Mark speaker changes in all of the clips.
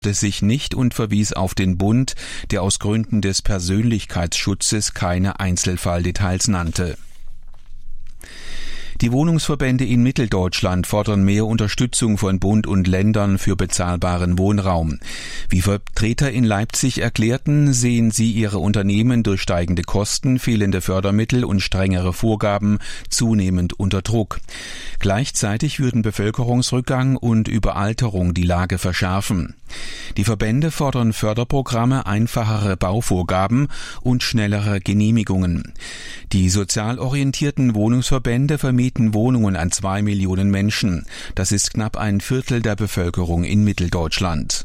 Speaker 1: sich nicht und verwies auf den Bund, der aus Gründen des Persönlichkeitsschutzes keine Einzelfalldetails nannte. Die Wohnungsverbände in Mitteldeutschland fordern mehr Unterstützung von Bund und Ländern für bezahlbaren Wohnraum. Wie Vertreter in Leipzig erklärten, sehen sie ihre Unternehmen durch steigende Kosten, fehlende Fördermittel und strengere Vorgaben zunehmend unter Druck. Gleichzeitig würden Bevölkerungsrückgang und Überalterung die Lage verschärfen. Die Verbände fordern Förderprogramme, einfachere Bauvorgaben und schnellere Genehmigungen. Die sozial orientierten Wohnungsverbände vermieten Wohnungen an 2 Millionen Menschen. Das ist knapp ein Viertel der Bevölkerung in Mitteldeutschland.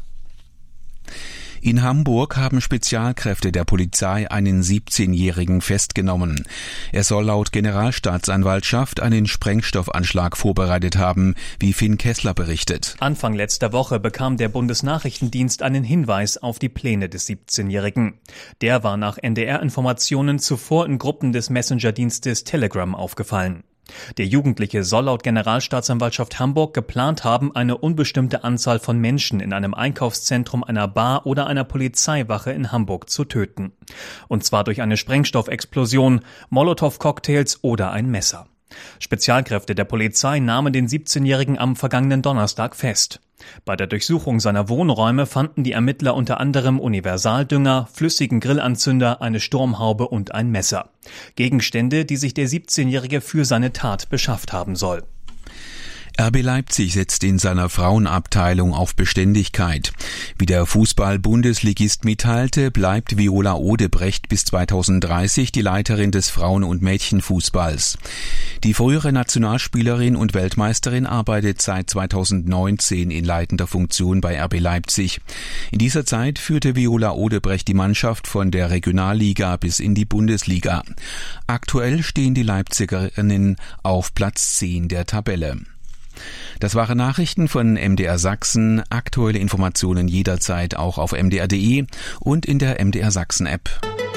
Speaker 1: In Hamburg haben Spezialkräfte der Polizei einen 17-Jährigen festgenommen. Er soll laut Generalstaatsanwaltschaft einen Sprengstoffanschlag vorbereitet haben, wie Finn Kessler berichtet.
Speaker 2: Anfang letzter Woche bekam der Bundesnachrichtendienst einen Hinweis auf die Pläne des 17-Jährigen. Der war nach NDR-Informationen zuvor in Gruppen des Messenger-Dienstes Telegram aufgefallen. Der Jugendliche soll laut Generalstaatsanwaltschaft Hamburg geplant haben, eine unbestimmte Anzahl von Menschen in einem Einkaufszentrum, einer Bar oder einer Polizeiwache in Hamburg zu töten. Und zwar durch eine Sprengstoffexplosion, Molotow-Cocktails oder ein Messer. Spezialkräfte der Polizei nahmen den 17-Jährigen am vergangenen Donnerstag fest. Bei der Durchsuchung seiner Wohnräume fanden die Ermittler unter anderem Universaldünger, flüssigen Grillanzünder, eine Sturmhaube und ein Messer. Gegenstände, die sich der 17-Jährige für seine Tat beschafft haben soll.
Speaker 1: RB Leipzig setzt in seiner Frauenabteilung auf Beständigkeit. Wie der Fußball-Bundesligist mitteilte, bleibt Viola Odebrecht bis 2030 die Leiterin des Frauen- und Mädchenfußballs. Die frühere Nationalspielerin und Weltmeisterin arbeitet seit 2019 in leitender Funktion bei RB Leipzig. In dieser Zeit führte Viola Odebrecht die Mannschaft von der Regionalliga bis in die Bundesliga. Aktuell stehen die Leipzigerinnen auf Platz 10 der Tabelle. Das waren Nachrichten von MDR Sachsen. Aktuelle Informationen jederzeit auch auf mdr.de und in der MDR Sachsen App.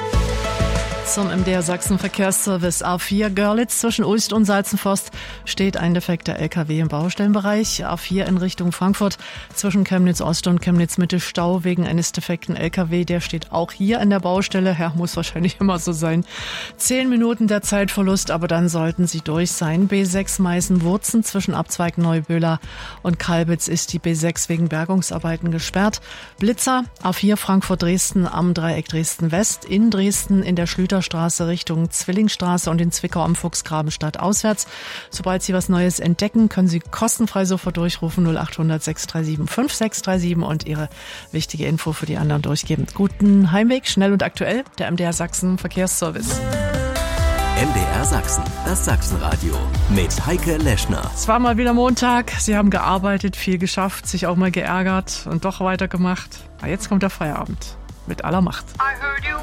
Speaker 3: Zum MDR Sachsen Verkehrsservice A4 Görlitz zwischen Ulst und Salzenforst steht ein defekter LKW im Baustellenbereich. A4 in Richtung Frankfurt zwischen Chemnitz Ost und Chemnitz Mitte Stau wegen eines defekten LKW. Der steht auch hier an der Baustelle. Ja, muss wahrscheinlich immer so sein. 10 Minuten der Zeitverlust, aber dann sollten Sie durch sein. B6 Meißen-Wurzen zwischen Abzweig Neuböhler und Kalbitz ist die B6 wegen Bergungsarbeiten gesperrt. Blitzer A4 Frankfurt-Dresden am Dreieck Dresden-West in Dresden in der Schlüterstraße Richtung Zwillingstraße und in Zwickau am Fuchsgrabenstadt auswärts. Sobald Sie was Neues entdecken, können Sie kostenfrei sofort durchrufen 0800 637 5637 und Ihre wichtige Info für die anderen durchgeben. Guten Heimweg, schnell und aktuell, der MDR Sachsen Verkehrsservice.
Speaker 4: MDR Sachsen, das Sachsenradio mit Heike Leschner.
Speaker 3: Es war mal wieder Montag, Sie haben gearbeitet, viel geschafft, sich auch mal geärgert und doch weitergemacht. Jetzt kommt der Feierabend mit aller Macht.